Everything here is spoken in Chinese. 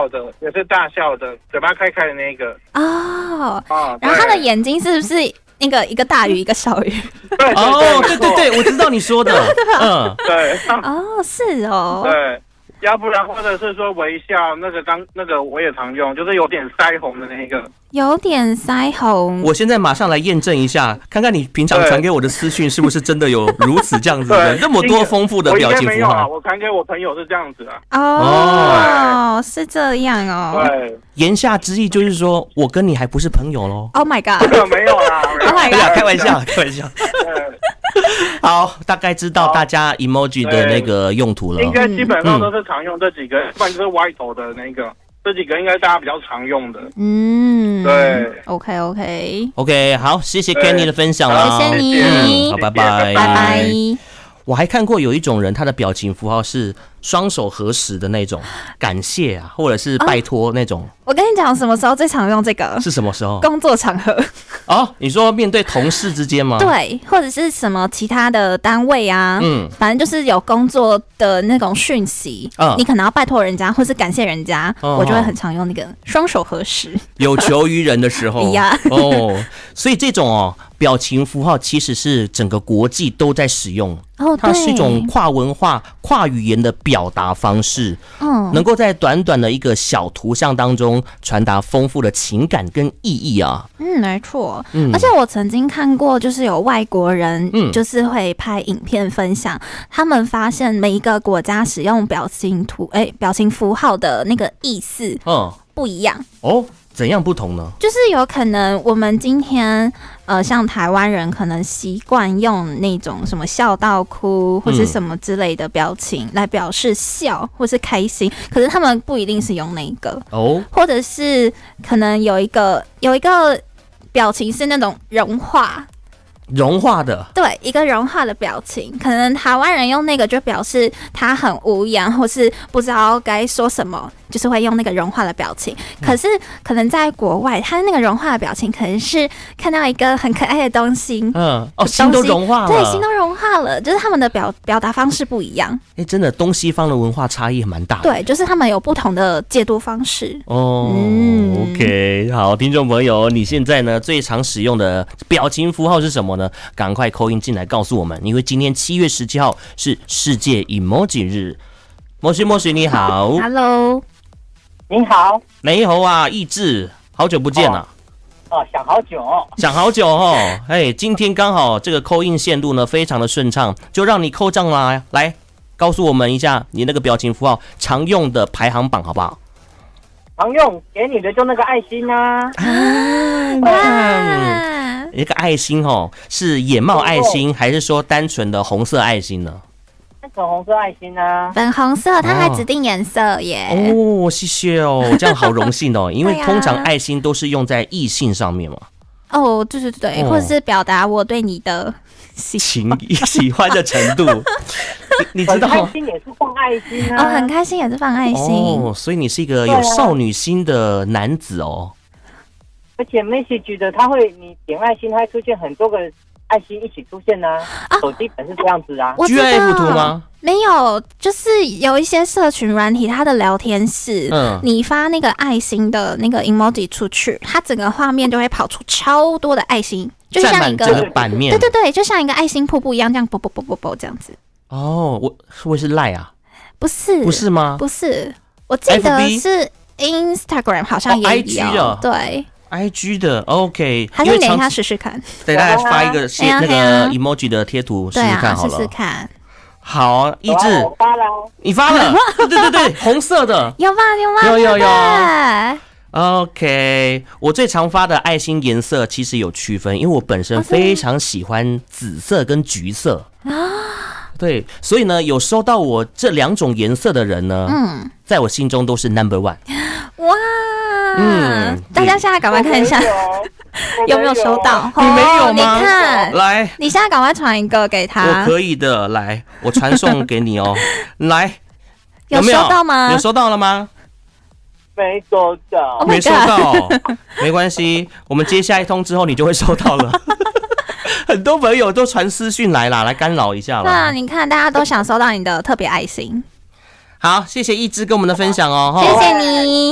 笑的，也是大笑的，嘴巴开开的那个。 然后他的眼睛是不是那个一个大鱼一个小鱼？ 对， 我知道你说的。 对。 是哦。 对。要不然或者是说微笑，那个我也常用，就是有点腮红的那个。 有点腮红。 我现在马上来验证一下，看看你平常传给我的私讯是不是真的有如此这样子的那么多丰富的表情符号。 我应该没有啊，我传给我朋友是这样子啊。 是这样哦。 对。 言下之意就是说我跟你还不是朋友咯。 Oh my god！ 没有啦。 Oh my god！ 开玩笑。好，大概知道大家 emoji 的那个用途了。 应该基本上都是常用这几个，不然就是歪头的那个，这几个应该大家比较常用的。对。 OK， 好，谢谢 Kenny 的分享了， 谢谢你。 好，拜拜。 拜拜。 我还看过有一种人，他的表情符号是双手合十的那种，感谢啊，或者是拜托那种。 我跟你讲，什么时候最常用这个？ 是什么时候？ 工作场合。 你说面对同事之间吗？ 对，或者是什么其他的单位啊，反正就是有工作的那种讯息，你可能要拜托人家，或是感谢人家，我就会很常用那个双手合十， 有求于人的时候。所以这种表情符号其实是整个国际都在使用。它是一种跨文化、跨语言的表达方式，能够在短短的一个小图像当中传达丰富的情感跟意义啊。 没错。而且我曾经看过，就是有外国人，就是会拍影片分享，他们发现每一个国家使用表情符号的那个意思，不一样。 怎样不同呢？ 就是有可能我们今天像台湾人可能习惯用那种什么笑到哭或是什么之类的表情来表示笑或是开心，可是他们不一定是用那个或者是可能有一个表情是那种融化的，对，一个融化的表情，可能台湾人用那个就表示他很无言或是不知道该说什么，就是会用那个融化的表情。可是可能在国外，他那个融化的表情可能是看到一个很可爱的东西， 心都融化了， 对，心都融化了，就是他们的表达方式不一样。 真的东西方的文化差异蛮大的， 对，就是他们有不同的解读方式。 OK， 好，听众朋友，你现在呢最常使用的表情符号是什么呢？赶快call in进来告诉我们，因为今天7月17号是世界 emoji 日。莫许你好 ，Hello， 你好， 你好啊，意志，好久不见了。 想好久今天刚好这个call in线路呢非常的顺畅，就让你call上啦，来告诉我们一下你那个表情符号常用的排行榜好不好？ 常用给你的就那个爱心啊。 那个爱心是眼帽爱心还是说单纯的红色爱心呢？ 粉红色爱心啊， 粉红色，它还指定颜色耶。 谢谢这样好荣幸因为通常爱心都是用在异性上面嘛。 对，或者是表达我对你的喜欢的程度。你知道很开心也是放爱心啊。 很开心也是放爱心。 所以你是一个有少女心的男子而且 message 的你点爱心，它会出现很多个爱心一起出现啊。手机本是这样子啊。 GIF 图吗？ 没有，就是有一些社群软体，它的聊天室，你发那个爱心的那个 emoji 出去，它整个画面就会跑出超多的爱心，就像一个版面， 对，就像一个爱心瀑布一样，这样啵啵啵啵啵这样子。 我是赖啊？ 不是吗？不是，我记得是 Instagram 好像也有 IG 的， 对。 IG 的 OK， 还是你等一下试试看， 对，大家发一个那个 emoji 的贴图试试看好了。 试试看。 好，意志， 我发了， 你发了，对，红色的， 有吗？ 有。OK， 我最常发的爱心颜色其实有区分，因为我本身非常喜欢紫色跟橘色对，所以呢，有收到我这2种颜色的人呢，在我心中都是 number one。 哇，大家现在赶快看一下有没有收到？ 你没有吗？ 你看， 来， 你现在赶快传一个给他。 我可以的，来，我传送给你来， 有收到吗？ 有收到了吗？ 没收到， 没收到，没关系，我们接下一通之后你就会收到了。很多朋友都传私讯来啦，来干扰一下啦。 你看，大家都想收到你的特别爱心。 好，谢谢一枝跟我们的分享谢谢你。